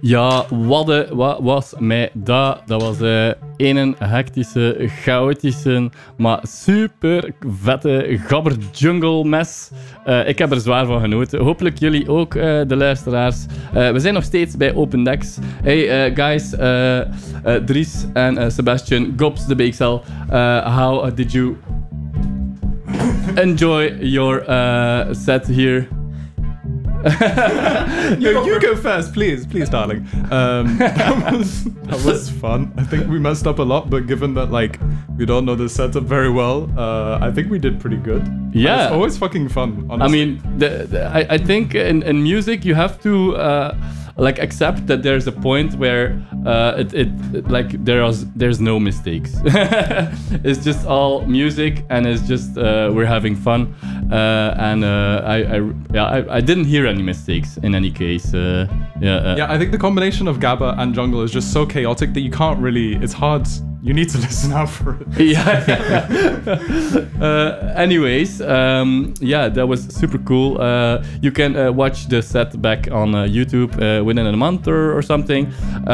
Ja, wat was mij dat? Dat was een hectische, chaotische, maar super vette gabber jungle mes. Ik heb er zwaar van genoten. Hopelijk jullie ook, de luisteraars. We zijn nog steeds bij Open Decks. Hey guys, Dries en Sebastian, Gobs de BXL. How did you enjoy your set here? You go first, please, darling. That was fun. I think we messed up a lot, but given that we don't know the setup very well, I think we did pretty good. Yeah, it's always fucking fun. Honestly. I mean, I think in music you have to accept that there's a point where there's no mistakes. It's just all music, and it's just we're having fun. I didn't hear any mistakes in any case. I think the combination of Gabba and jungle is just so chaotic that you can't really. It's hard. You need to listen out for it. Anyways, that was super cool. You can watch the set back on YouTube within a month or something.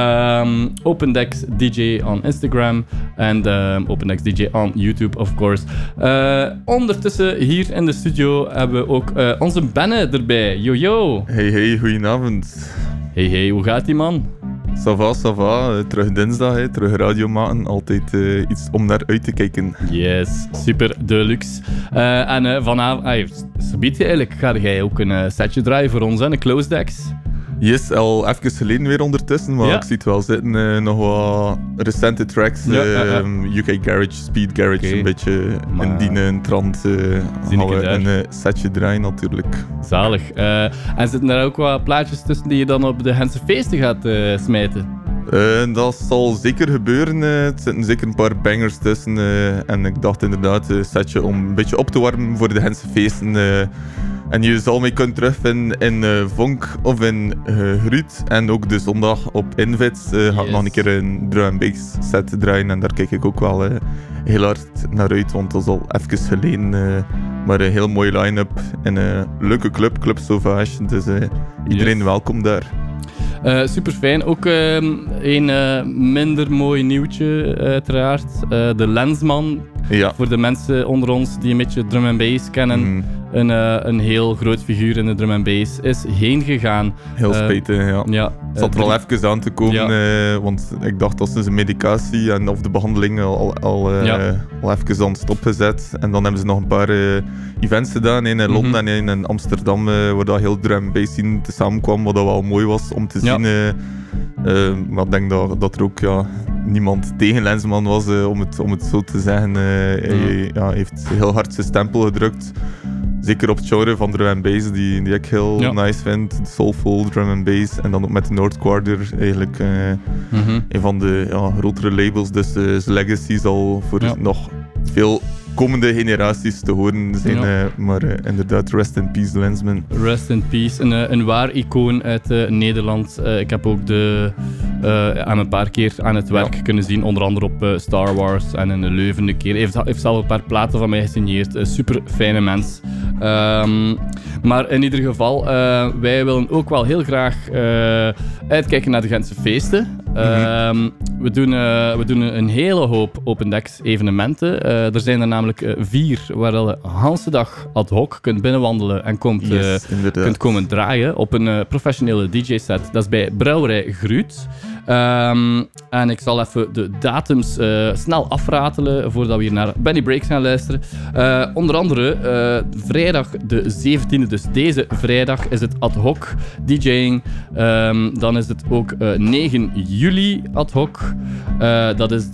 Open Decks DJ on Instagram and Open Decks DJ on YouTube, of course. Ondertussen hier in de studio hebben we ook onze Benne erbij. Yo. Hey, goedenavond. Hey, hoe gaat die man? Ça va. Terug dinsdag, terug radio maken. Altijd iets om naar uit te kijken. Yes, super deluxe. En vanavond, subiet eigenlijk, ga jij ook een setje draaien voor ons, hè? Een Close Decks? Yes, al even geleden weer ondertussen, maar ik zie het wel zitten. Nog wat recente tracks. UK Garage, Speed Garage, een beetje in die trant gaan we een setje draaien natuurlijk. Zalig. En zitten er ook wat plaatjes tussen die je dan op de Gentse feesten gaat smijten? Dat zal zeker gebeuren. Er zitten zeker een paar bangers tussen. En ik dacht inderdaad een setje om een beetje op te warmen voor de Gentse feesten. En je zal mij kunnen terugvinden in Vonk of in Gruut. En ook de zondag op Invits ga ik nog een keer een drum and bass set draaien. En daar kijk ik ook wel heel hard naar uit, want dat is al even geleden. Maar een heel mooie line-up en een leuke Club Sauvage. Dus iedereen welkom daar. Super fijn. Ook een minder mooi nieuwtje, uiteraard. De Lensman. Ja. Voor de mensen onder ons die een beetje drum and bass kennen. Een heel groot figuur in de drum and bass is heen gegaan. Heel spijtig, ja. Het zat er al even aan te komen, want ik dacht dat ze zijn medicatie en of de behandeling al even aan stopgezet. En dan hebben ze nog een paar events gedaan, in Londen en in Amsterdam, waar dat heel drum and bass scene samenkwam, wat dat wel mooi was om te zien. Maar ik denk dat er ook niemand tegen Lensman was, om het zo te zeggen. Hij heeft heel hard zijn stempel gedrukt. Zeker op het genre van drum and bass, die ik heel nice vind. Soulful drum and bass. En dan ook met de North Quarter eigenlijk een van de grotere labels. Dus zijn legacy zal voor nog veel komende generaties te horen zijn. Maar inderdaad, rest in peace, Lensman. Rest in peace. Een waar icoon uit Nederland. Ik heb ook aan een paar keer aan het werk kunnen zien. Onder andere op Star Wars en in Leuven een keer. Heeft zelf een paar platen van mij gesigneerd. Super fijne mens. Maar in ieder geval, wij willen ook wel heel graag uitkijken naar de Gentse feesten. We doen een hele hoop Open Decks evenementen. Er zijn er namelijk 4 waar je de hele dag ad hoc kunt binnenwandelen en kunt komen draaien op een professionele DJ-set. Dat is bij Brouwerij Gruut. En ik zal even de datums snel afratelen voordat we hier naar Benny Breaks gaan luisteren. Onder andere vrijdag de 17e, dus deze vrijdag is het ad hoc DJing. Dan is het ook 9 juli ad hoc. Dat is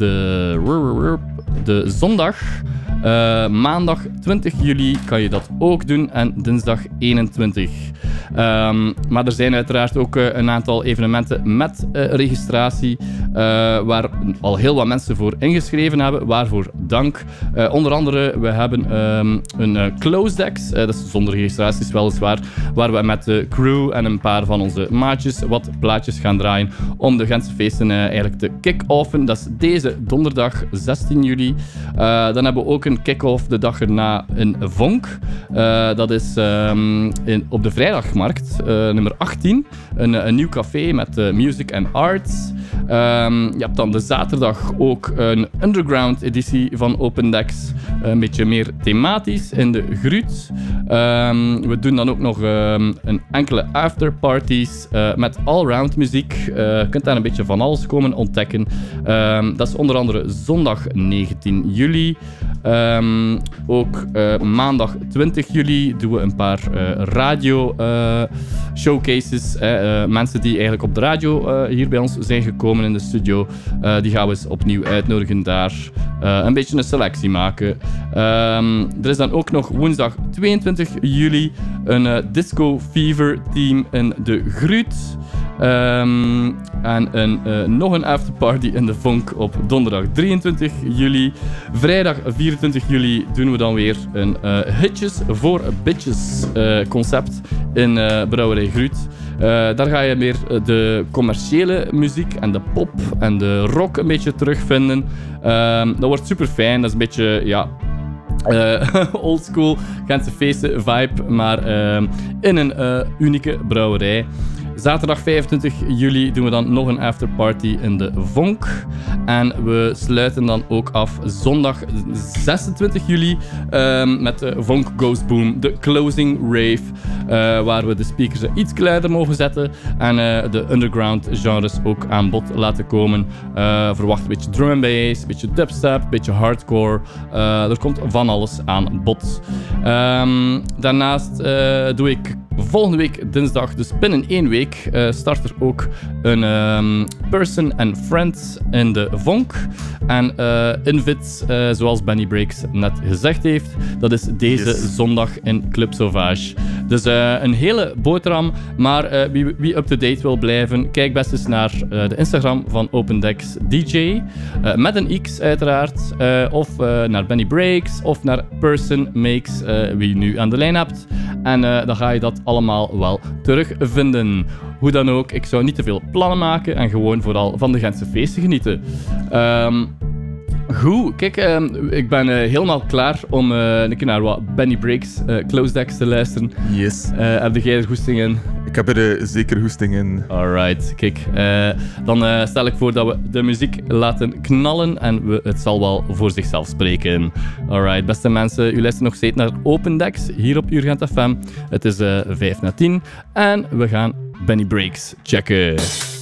de zondag. Maandag 20 juli kan je dat ook doen en dinsdag 21. Maar er zijn uiteraard ook een aantal evenementen met registratie. waar al heel wat mensen voor ingeschreven hebben. Waarvoor dank. Onder andere, we hebben een closed decks. Dat is zonder registraties weliswaar. Waar we met de crew en een paar van onze maatjes wat plaatjes gaan draaien om de Gentse feesten eigenlijk te kick-offen. Dat is deze donderdag 16 juli. Dan hebben we ook een kick-off de dag erna in Vonk. Dat is op de vrijdagmarkt, nummer 18. Een nieuw café met music and arts. Je hebt dan de zaterdag ook een underground editie van Open Decks. Een beetje meer thematisch in de Gruut. We doen dan ook nog een enkele afterparties met allround muziek. Je kunt daar een beetje van alles komen ontdekken. Dat is onder andere zondag 19 juli. Ook maandag 20 juli doen we een paar radio showcases. Mensen die eigenlijk op de radio hier bij ons zijn gekomen in de studio. Die gaan we eens opnieuw uitnodigen daar. Een beetje een selectie maken. Er is dan ook nog woensdag 22 juli een Disco Fever team in de Gruut. En nog een afterparty in de Vonk op donderdag 23 juli. Vrijdag 24 juli doen we dan weer een Hitjes voor Bitches concept in Brouwerij Gruut. Daar ga je meer de commerciële muziek en de pop en de rock een beetje terugvinden. Dat wordt super fijn. Dat is een beetje, ja... oldschool Gentse feesten vibe, maar in een unieke brouwerij. Zaterdag 25 juli doen we dan nog een afterparty in de Vonk. En we sluiten dan ook af zondag 26 juli met de Vonk Goes Boom, de closing rave. Waar we de speakers iets kleiner mogen zetten en de underground genres ook aan bod laten komen. Verwacht een beetje drum and bass, een beetje dubstep, een beetje hardcore. Er komt van alles aan bod. Daarnaast doe ik volgende week dinsdag, dus binnen 1 week, start er ook een Person and Friends in de Vonk. En invits, zoals Benny Breaks net gezegd heeft, dat is deze zondag in Club Sauvage. Dus een hele boterham, maar wie up-to-date wil blijven, kijk best eens naar de Instagram van Open Decks DJ, met een X uiteraard, of naar Benny Breaks, of naar Person Makes, wie je nu aan de lijn hebt. En dan ga je dat allemaal wel terugvinden. Hoe dan ook, ik zou niet te veel plannen maken en gewoon vooral van de Gentse feesten genieten. Goed, kijk, ik ben helemaal klaar om een keer naar wat Benny Breaks Closed Decks te luisteren. Yes. Heb jij er goesting in? Ik heb er zeker goesting in. Alright, kijk. Dan stel ik voor dat we de muziek laten knallen en het zal wel voor zichzelf spreken. Alright, beste mensen, u luistert nog steeds naar Open Decks hier op Urgent FM. Het is 5:10 en we gaan Benny Breaks checken.